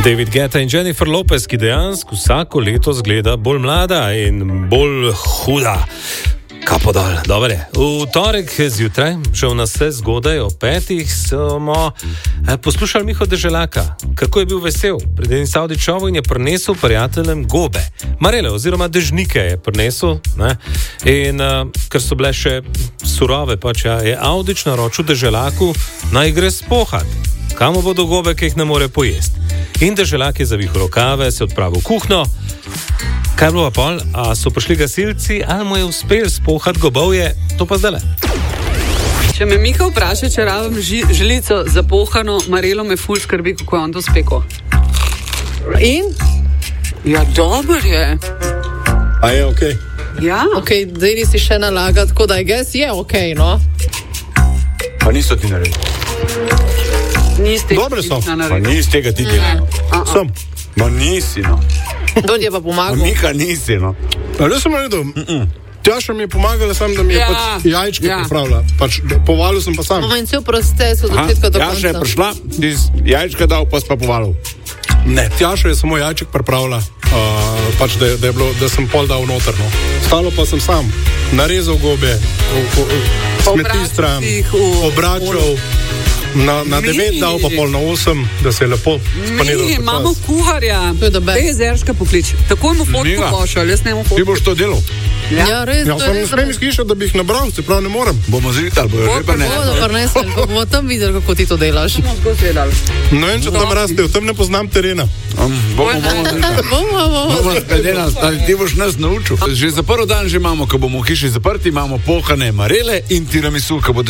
David Guetta in Jennifer Lopez, ki dejansko vsako leto zgleda bolj mlada in bolj huda. Kapo dol, dobre. V torek zjutraj, še v nas vse zgodaj o 5, smo poslušali Miho Deželaka, kako je bil vesel. Pri Denis Avdićovu in je prinesel prijateljem gobe. Marele oziroma dežnike je prinesel. Ne? In ker so bile še surove, je Avdić naročil Deželaku, naj gre spohat. Kamo bodo gobe, ki jih ne more pojesti. In Deželak je zavihal rokave, se odpravil v kuhno. Kaj je bilo pa pol? A so prišli gasilci, ali mu je uspel spohat gobovje? To pa zdaj le. Če me Miha vpraša, če rabim želico za pohano, Marelo me ful skrbi, kako je on to spekel. In? Ja, dober je. A je okej? Ja. Okej, zdaj nisi še nalaga, tako da je okej, no? Pa niso ti naredili. Dobre so. Pa nisi tega ti delal. Sem. Ma nisi, no. To ti je pa pomagal. Mika nisi, no. Ali sem naredil? Tjaša mi je pomagala sam, da mi je pač jajčke pripravila. Pač povalil sem pa sam. In cel proces od začetka do konca. Tjaša je prišla, ti jajčka dal, pa si pa povalil. Ne, Tjaša je samo jajček pripravila, pač da sem pol dal noter, no. Stalo pa sem sam. Narezal gobe, smeti stran, obračal. Na 9 dal pa pol na 8, da se je lepo spanedal. Mi imamo kuharja, Jezerška poklič. Tako mu fotko pošal, jaz ne mu fotko. Ti boš to delal? Ja, res. Ja, sem ne smem izkišati, da bi jih nabral, se prav ne morem. Bomo zritali, bojo že prinesli. Bomo tam videli, kako ti to delaš. No in če tam raste, tam ne poznam terena. Bomo zgledali, ti boš nas naučil. Že za prvi dan že imamo, ko bomo v hiši zaprti, imamo pohane marele in tiramisu, ko bo